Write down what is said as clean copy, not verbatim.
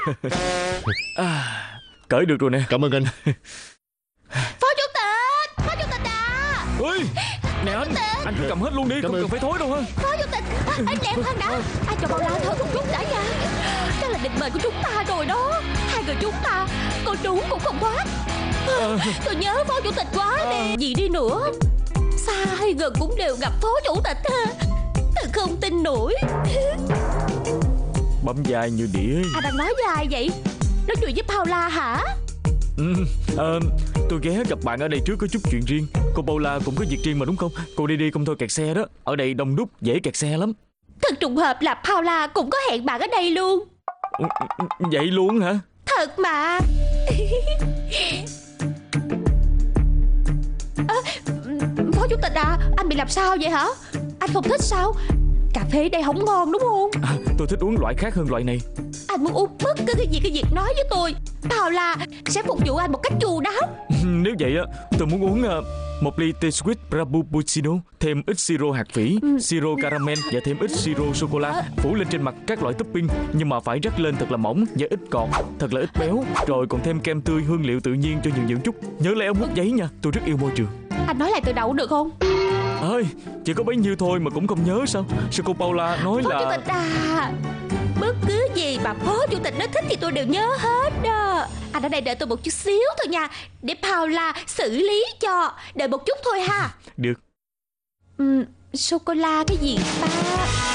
Cởi được rồi nè. Cảm ơn anh. Phó chủ tịch, phó chủ tịch à. Ôi, nè anh cứ cầm hết luôn đi, Cảm không ơn. cần phải thối đâu ha. Phó chủ tịch, anh em khoan đã. Anh cho bao la thở một chút đã nha. Đó là định mệnh của chúng ta rồi đó. Hai người chúng ta có trốn cũng không thoát. Tôi nhớ phó chủ tịch quá đi. Gì đi nữa, xa hay gần cũng đều gặp phó chủ tịch ha. Tôi không tin nổi. Bấm dài như đĩa. Anh đang nói với ai vậy? Nói chuyện với Paula hả? Tôi ghé gặp bạn ở đây trước có chút chuyện riêng. Cô Paula cũng có việc riêng mà đúng không? Cô đi không thôi kẹt xe đó. Ở đây đông đúc dễ kẹt xe lắm. Thật trùng hợp là Paula cũng có hẹn bạn ở đây luôn. Vậy luôn hả? Thật mà. Phó chủ tịch à, anh bị làm sao vậy hả? Anh không thích sao? Cà phê đây không ngon đúng không? Tôi thích uống loại khác hơn loại này. Anh muốn uống bất cứ cái gì nói với tôi. Paula sẽ phục vụ anh một cách chu đáo. Nếu vậy á, tôi muốn uống một ly tê sweet Frappuccino, thêm ít siro hạt phỉ, siro caramel và thêm ít siro sô cô la, phủ lên trên mặt các loại topping, nhưng mà phải rắc lên thật là mỏng và ít ngọt, thật là ít béo, rồi còn thêm kem tươi hương liệu tự nhiên cho nhiều chút. Nhớ lấy ống hút giấy nha, tôi rất yêu môi trường. Anh nói lại từ đầu được không? Ơi, chỉ có bấy nhiêu thôi mà cũng không nhớ sao? Sao cô Paula nói Phó chủ là... tịch à, bất cứ gì mà phó chủ tịch nói thích thì tôi đều nhớ hết đó. Anh ở đây đợi tôi một chút xíu thôi nha, để Paula xử lý cho. Đợi một chút thôi ha. Được. Sô-cô-la cái gì ta?